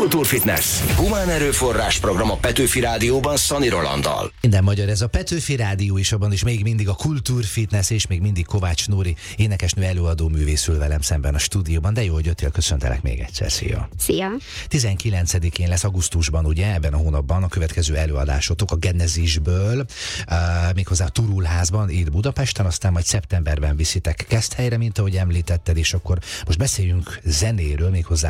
Kultúrfitness. Humán erőforrás program a Petőfi Rádióban Szani Rolanddal. Minden magyar, ez a Petőfi Rádió, és abban is még mindig a Kultúrfitness, és még mindig Kovács Nóri, énekesnő, előadó művészül velem szemben a stúdióban. De jó, hogy jöttél, köszöntelek még egyszer. Szia! Szia! 19-én lesz augusztusban, ugye, ebben a hónapban a következő előadásotok a Genezisből, méghozzá a Turulházban, itt Budapesten, aztán majd szeptemberben viszitek Keszthelyre, mint ahogy említetted, és akkor most beszéljünk zenéről, méghozzá